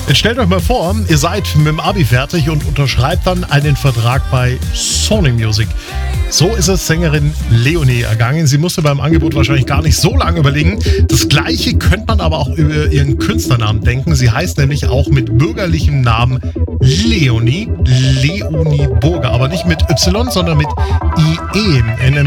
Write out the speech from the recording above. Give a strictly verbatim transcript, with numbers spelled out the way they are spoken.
Jetzt stellt euch mal vor, ihr seid mit dem Abi fertig und unterschreibt dann einen Vertrag bei Sony Music. So ist es Sängerin Leonie ergangen. Sie musste beim Angebot wahrscheinlich gar nicht so lange überlegen. Das Gleiche könnte man aber auch über ihren Künstlernamen denken. Sie heißt nämlich auch mit bürgerlichem Namen Leonie, Leonie Burger. Aber nicht mit Y, sondern mit I E. In